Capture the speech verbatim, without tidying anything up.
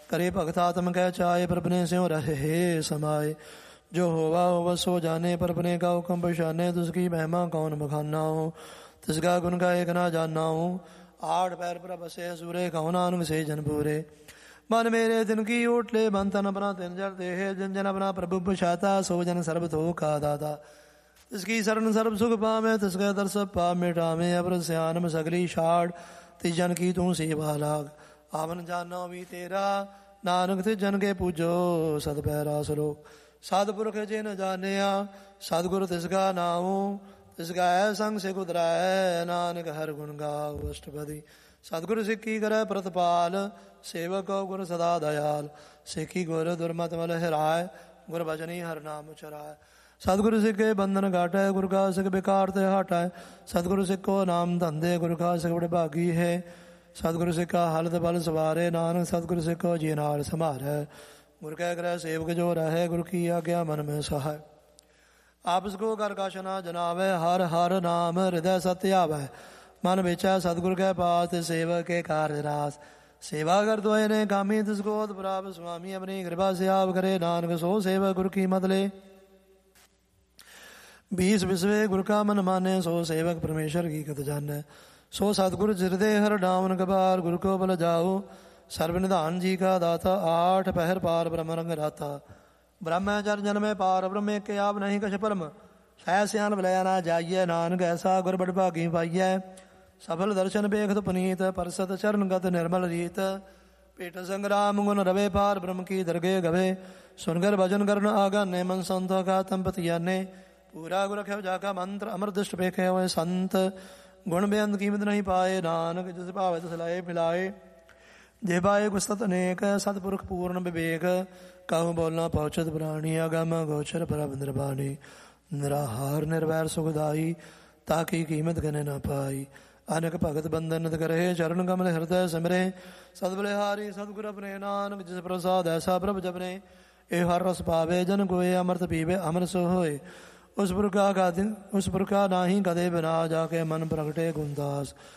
करे भगता तम कह चाहे पर अपने स्यों रहे समाये। जो होवा होवा सो जाने पर अपने का हुक्म पहचाने। तुझकी महिमा कौन बखाना हो तिसका गुण का एक ना जानना हो। आठ पैर पर बसे सूरे कहो नानक से जन पूरे। मन मेरे दिन की ओट ले मन तन अपना तिन जर दे जन जन अपना प्रभु पछाता सो जन सर्व तो का दाता। तिसकी शरण सर्व सुख पावे तिसका दर्श पा मिटावे। अपर सियानम सगली छाड़ तिस जन की तू सेवा लाग। आवन जानो भी तेरा नानक तिस जन के पूजो सद पैरा सलोक। सतपुरख जिन जानिया सतगुरु तिसका नाऊ तिसका है संग से कुदरा है। नानक हर गुण गाओ अष्टपदी। सतगुरु सिक्की करे प्रतपाल सेवक गुर सदा दयाल। सिक्खी गुर दुर्मत मल हिराय गुर भजनी हर नाम चराय। सतगुरु सिक्के बंधन घाटे गुरु का सिख बेकार ते हटाए। सतगुरु सिक्को नाम धंधे गुरु का सिख बड़े भागी है। सतगुरु सिक्का हलत बल सवारे नानक सतगुरु सिक्को जी नाल संभारे। गुरु कह ग्रह सेवक जो रहे गुरु की आज्ञा मन में सहाय। आपस को कर काश ना जनावे हर हर नाम हृदय सत्य आवे। मन बेचा सतगुरु के पास सेवक के कार्य रास। सेवा कर दो ने कामी तिसको प्राप स्वामी अपनी कृपा से आप करे। नानक सो सेवक गुरु की मत ले बीस विश्वे गुरु का मन माने। सो सेवक परमेश्वर की कत जाने। सो सतगुरु हृदय हर डावन कबार गुरु को बल जाओ। सर्वनिधान जी का दाता आठ पहर पार ब्रह्म रंग राता। ब्रह्मचर्य जन्मे पार ब्रह्म के आप नहीं कछ परम। सह सियान बलया ना जाइए नानक ऐसा गुर बड़ भागी पाइय। सफल दर्शन बेखत पुनीत परसत चरण गत निर्मल रीत। पेट संग्राम गुण रवे पार ब्रह्म की दरगे गवे। सुनकर भजन करन आगा ने मन संतो का तंपति ने। पूरा गुर रखे जाका मंत्र अमर दृष्ट पेखे हुए संत। गुण बेअंत कीमत नहीं पाए नानक जिस भावे तिस लाए पिलाए। जे पाए गुस्तत अनेक सतपुरख पूर्ण विवेक। कहूँ बोलना पहुँचत प्राणी अगम गोचर परम निर्वाणी। निराहार निर्वैर सुखदाई ताकि कीमत गने न पाई। अनक भगत बंधन करे चरण कमल हृदय सिमरे। सदबलिहारी सतगुर अपने नानक जिस प्रसाद ऐसा प्रभ जपने। ए हर रस पावे जन कोय अमृत पीवे अमर सो होए। उस पुरखा का दिन उस पुरखा नाही कदे बिना जाके मन प्रगटे गुणदास।